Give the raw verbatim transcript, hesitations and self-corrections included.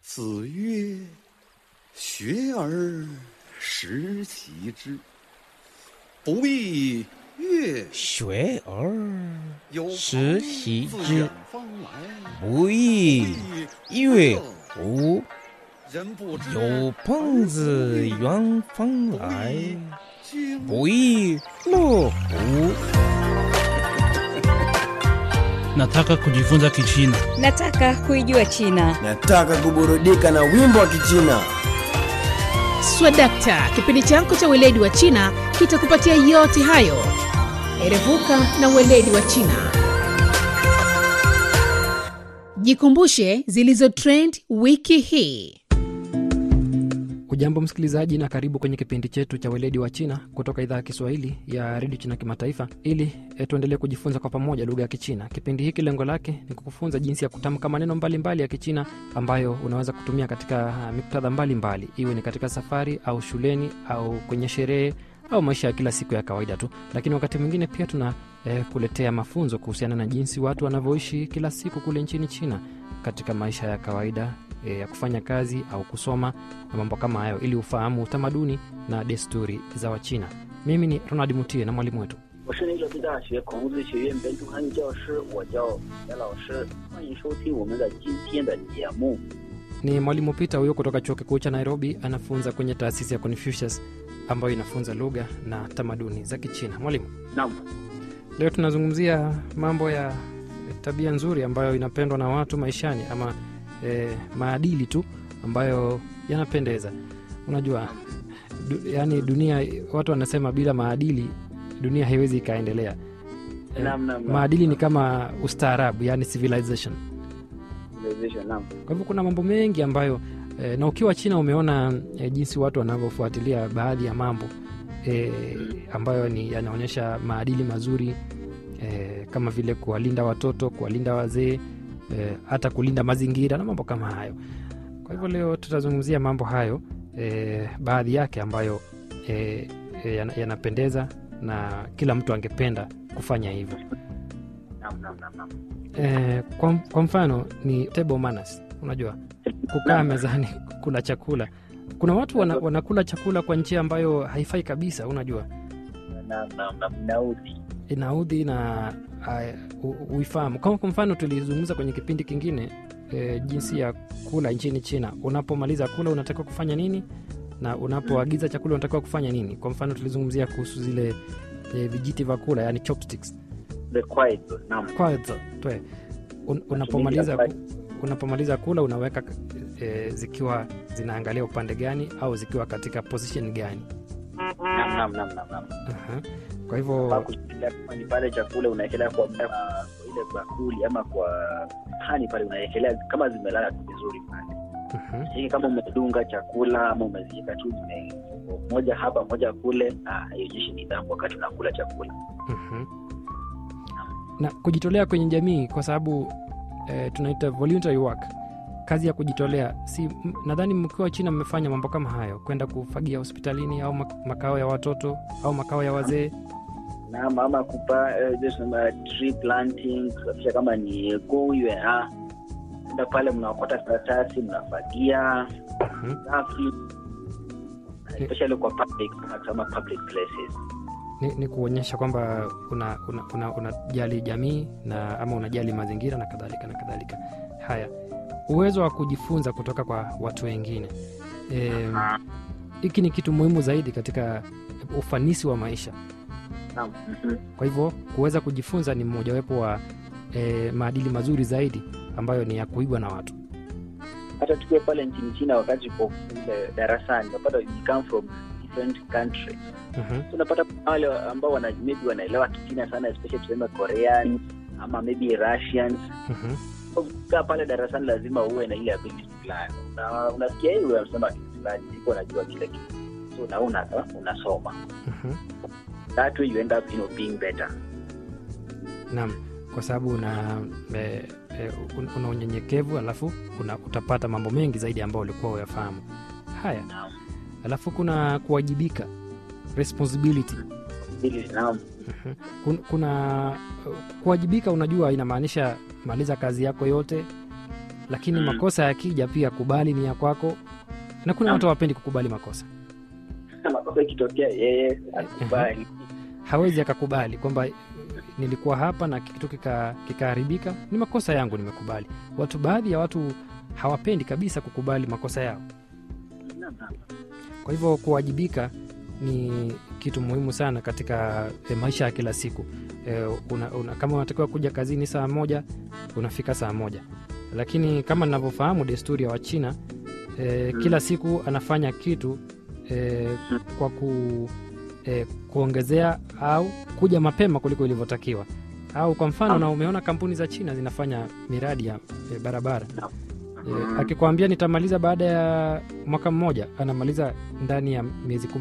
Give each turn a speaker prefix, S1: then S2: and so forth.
S1: 子曰：学而时习之，不亦乐
S2: 学而
S1: 有
S2: 时
S1: 朋
S2: 习
S1: 自
S2: 之
S1: 远方来，
S2: 不亦乐乎
S1: 人不知
S2: 有朋自远方来
S1: 君
S2: 不亦乐乎
S3: Nataka kujifunza Kichina.
S4: Nataka kuijua China.
S5: Nataka kuburudika na wimbo wa Kichina.
S6: Swadakta, kipindi chako cha weledi wa China kitakupatia yote hayo. Erevuka na weledi wa China. Jikumbushe zilizo trend wiki hii.
S7: Ujambo msikilizaji na karibu kwenye kipindi chetu cha weledi wa China kutoka idhaa ya Kiswahili ya Radio China Kimataifa, ili tuendelee kujifunza kwa pamoja lugha ya Kichina. Kipindi hiki lengo lake ni kukufunza jinsi ya kutamka maneno mbalimbali ya Kichina ambayo unaweza kutumia katika muktadha mbalimbali, iwe ni katika safari au shuleni au kwenye sherehe au maisha ya kila siku ya kawaida tu. Lakini wakati mwingine pia tuna eh, kuletea mafunzo kuhusiana na jinsi watu wanavyoishi kila siku kule nchini China katika maisha ya kawaida e, ya kufanya kazi au kusoma na mambo kama hayo, ili ufahamu utamaduni na desturi za Wachina. Mimi ni Ronald Mutie na mwalimu wetu. Ni mwalimu Peter huyo kutoka chuo kikuu cha Nairobi, anafunza kwenye taasisi ya Confucius ambayo inafunza lugha na tamaduni za Kichina. Mwalimu.
S8: Naam.
S7: Leo tunazungumzia mambo ya tabia nzuri ambayo inapendwa na watu maishani, ama e, maadili tu ambayo yanapendeza. Unajua du, yani dunia, watu wanasema bila maadili dunia haiwezi ikaendelea. E,
S8: Naam, naam, naam.
S7: maadili ni kama ustaarabu, yani civilization.
S8: Civilization, naam.
S7: Kwa hivyo kuna mambo mengi ambayo e, na ukiwa China umeona e, jinsi watu wanavyofuatilia baadhi ya mambo e, ambayo ni yanaonyesha maadili mazuri, e, kama vile kuwalinda watoto, kuwalinda wazee, e, hata kulinda mazingira na mambo kama hayo. Kwa hivyo leo tutazungumzia mambo hayo, e, baadhi yake ambayo e, e, yanapendeza na kila mtu angependa kufanya hivyo.
S8: Naam, naam, naam, naam.
S7: E, kwa, kwa mfano ni table manners. Unajua kukaa mezani kula chakula. Kuna watu wana, wanakula chakula kwa njia ambayo haifai kabisa, unajua.
S8: Naam, naam, naam, naudhi.
S7: Inaudhi na uh, uifahamu. Kama kwa mfano tulizungumza kwenye kipindi kingine e, jinsi ya kula nchini China. Unapomaliza kula unatakiwa kufanya nini, na unapoagiza chakula unatakiwa kufanya nini. Kwa mfano tulizungumzia kuhusu zile e, vijiti vya kula, yani chopsticks.
S8: The quiet, naam.
S7: Quiet, toe. Un, unapomaliza unapomaliza kula unaweka e, zikiwa zinaangalia upande gani au zikiwa katika position gani.
S8: Naam, naam, naam, naam, naam.
S7: Uh-huh. Kwa hivyo
S8: kama ni pale chakula unaekelea kwa, kwa ile bakuli ama kwa hani pale unaekelea kama zimelala tu vizuri pale.
S7: uh-huh.
S8: Hii kama umedunga chakula ama umeziweka tu zime moja hapa moja kule, ah haionyeshi nidhamu wakati unakula chakula.
S7: uh-huh. Na kujitolea kwenye jamii, kwa sababu eh, tunaita voluntary work, kazi ya kujitolea. Si nadhani mkiwa China mmefanya mambo kama hayo, kwenda kufagia hospitalini au makao ya watoto au makao ya wazee.
S8: Na mama kupa uh, just uh, tree planting, kisha kama ni goyue ah ndio pale mnaokota karatasi mnafagia safi. Uh-huh. Especially kwa public kama public places.
S7: Ni, ni kuonyesha kwamba una una, una, unajali jamii na ama unajali mazingira na kadhalika na kadhalika. Haya, uwezo wa kujifunza kutoka kwa watu wengine. Hiki e, ni kitu muhimu zaidi katika ufanisi wa maisha.
S8: Naam.
S7: Kwa hivyo kuweza kujifunza ni mmojawapo wa e, maadili mazuri zaidi ambayo ni ya kuigwa na watu.
S8: Hata tukiwa pale nchini China, wakati kwa darasani unapata you come from different countries.
S7: Uh-huh.
S8: Tunapata wale ambao wana maybe wanaelewa Kichina sana, especially tuseme Korean ama maybe Russians.
S7: Uh-huh.
S8: Kwa pale darasani lazima uwe na ile ability fulani. Na unasikia hiyo unasema fulani siko unajua kile kitu. So unaona unasoma.
S7: Uh-huh.
S8: That way you end up, you know, being better.
S7: Naam, kwa sababu una e, e, una unyenyekevu, alafu una, utapata mambo mengi zaidi ambayo ulikuwa uyafahamu. Haya.
S8: Naam.
S7: Alafu kuna kuwajibika, responsibility.
S8: Naam.
S7: Uh-huh. Kuna, kuna kuwajibika, unajua inamaanisha maliza kazi yako yote lakini
S8: Mm.
S7: makosa yakija pia kubali ni ya kwako, na kuna
S8: Naam.
S7: watu hawapendi kukubali makosa.
S8: Makosa ikitokea yeye akubali.
S7: Hawezi akakubali kwamba nilikuwa hapa na kitu kika- kikaharibika, ni makosa yangu, nimekubali. Watu, baadhi ya watu hawapendi kabisa kukubali makosa yao.
S8: Naam, naam.
S7: Kwa hivyo kuwajibika ni kitu muhimu sana katika e, maisha ya kila siku. E, una, una, kama unatakiwa kuja kazini saa moja, unafika saa moja. Lakini kama ninavyofahamu desturi ya Wachina, e, kila siku anafanya kitu e, kwa ku, e, kuongezea au kuja mapema kuliko ilivyotakiwa. Au kwa mfano, na umeona kampuni za China zinafanya miradi ya e, barabara. E, akikwambia nitamaliza baada ya mwaka mmoja, anamaliza ndani ya miezi kumi